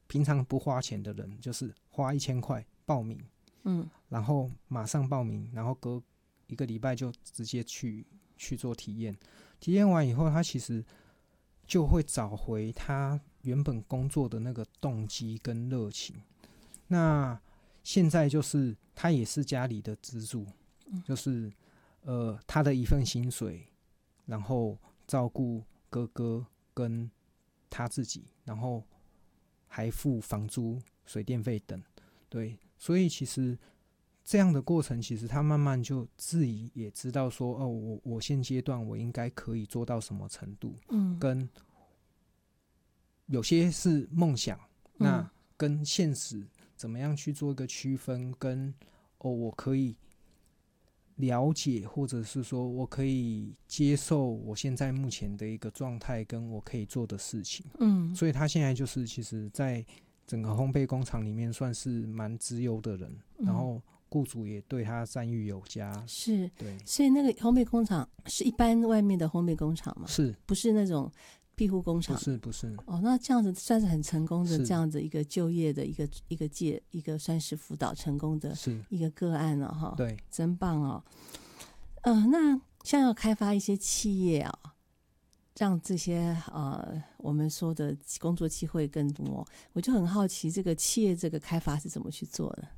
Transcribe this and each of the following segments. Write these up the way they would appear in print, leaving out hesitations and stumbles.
平常不花钱的人，就是花1000块报名，然后马上报名，然后隔1个礼拜就直接去做体验。体验完以后，他其实就会找回他原本工作的那个动机跟热情。那现在就是他也是家里的支柱，就是他的一份薪水，然后照顾哥哥跟他自己，然后还付房租、水电费等。对，所以其实这样的过程，其实他慢慢就自己也知道说，我现阶段我应该可以做到什么程度，跟有些是梦想，那跟现实怎么样去做一个区分，跟我可以了解，或者是说我可以接受我现在目前的一个状态，跟我可以做的事情。所以他现在就是其实在整个烘焙工厂里面算是蛮资优的人，然后雇主也对他赞誉有加。 是， 对， 所以那个烘焙工厂是一般外面的烘焙工厂吗？ 是， 不是那种庇护工厂？ 不是。 那这样子算是很成功的，这样子一个就业的一个算是辅导成功的一个个案了哈。 对， 真棒哦。那像要开发一些企业啊，让这些我们说的工作机会更多，我就很好奇这个企业这个开发是怎么去做的？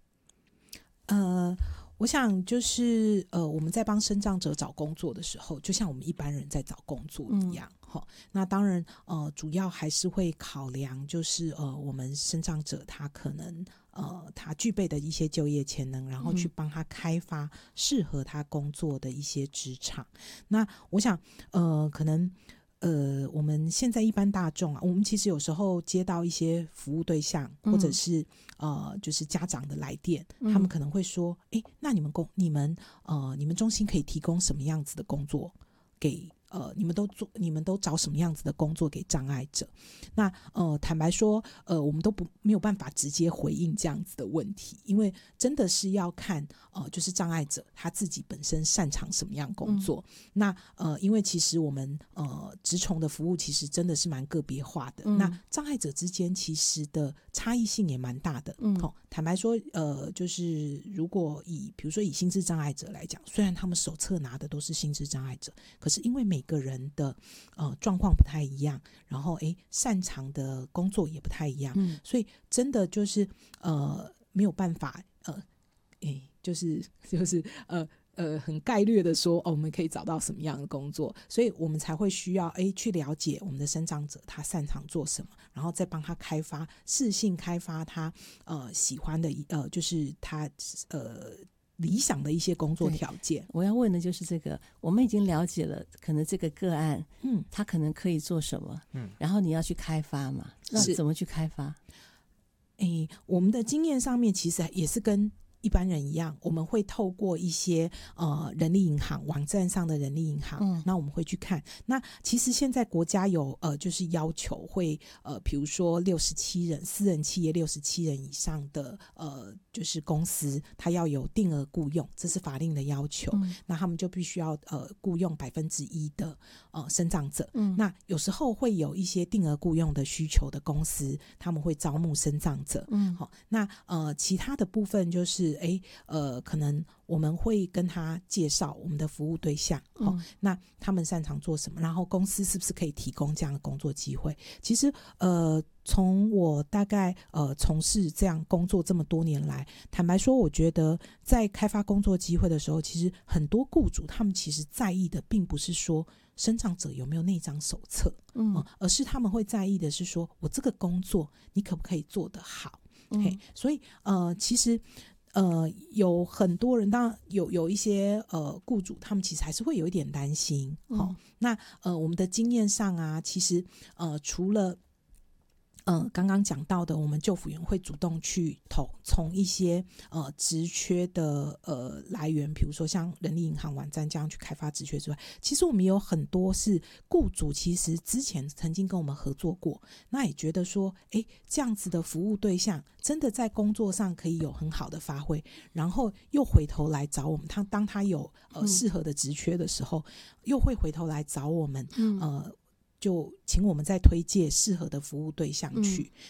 我想就是我们在帮身障者找工作的时候，就像我们一般人在找工作一样。那当然主要还是会考量就是我们身障者他可能他具备的一些就业潜能，然后去帮他开发适合他工作的一些职场。那我想可能我们现在一般大众啊，我们其实有时候接到一些服务对象，或者是就是家长的来电，他们可能会说，那你们中心可以提供什么样子的工作给你们都找什么样子的工作给障碍者？那坦白说，我们都没有办法直接回应这样子的问题，因为真的是要看就是障碍者他自己本身擅长什么样工作。那因为其实我们职虫的服务其实真的是蛮个别化的，那障碍者之间其实的差异性也蛮大的。坦白说，就是如果比如说以心智障碍者来讲，虽然他们手册拿的都是心智障碍者，可是因为每个人的状况不太一样，然后擅长的工作也不太一样，所以真的就是没有办法就是很概略的说我们可以找到什么样的工作，所以我们才会需要去了解我们的身障者他擅长做什么，然后再帮他开发适性开发他喜欢的就是他理想的一些工作条件。 我要问的就是这个，我们已经了解了可能这个个案他可能可以做什么，然后你要去开发嘛，那怎么去开发？ 我们的经验上面其实也是跟一般人一样，我们会透过一些人力银行网站上的人力银行，那我们会去看。那其实现在国家有就是要求会比如说67人私人企业67人以上的就是公司，它要有定额雇用，这是法令的要求。那他们就必须要雇用1%的身障者。那有时候会有一些定额雇用的需求的公司，他们会招募身障者。那其他的部分就是可能我们会跟他介绍我们的服务对象，那他们擅长做什么，然后公司是不是可以提供这样的工作机会。其实从我大概从事这样工作这么多年来，坦白说我觉得在开发工作机会的时候，其实很多雇主他们其实在意的并不是说身障者有没有那张手册，而是他们会在意的是说我这个工作你可不可以做得好。所以其实有很多人，当然有一些雇主他们其实还是会有一点担心。那我们的经验上啊，其实除了刚刚讲到的，我们就辅员会主动去从一些职缺的来源，比如说像人力银行网站这样去开发职缺之外，其实我们有很多是雇主其实之前曾经跟我们合作过，那也觉得说这样子的服务对象真的在工作上可以有很好的发挥，然后又回头来找我们，当他有适合的职缺的时候，又会回头来找我们，就请我们再推荐适合的服务对象去。